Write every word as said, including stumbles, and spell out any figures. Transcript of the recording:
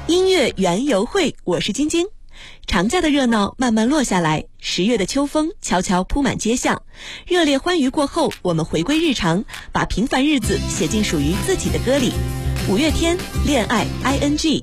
音乐园游会，我是晶晶。长假的热闹慢慢落下来，十月的秋风悄悄铺满街巷。热烈欢愉过后，我们回归日常，把平凡日子写进属于自己的歌里。五月天，恋爱 I N G。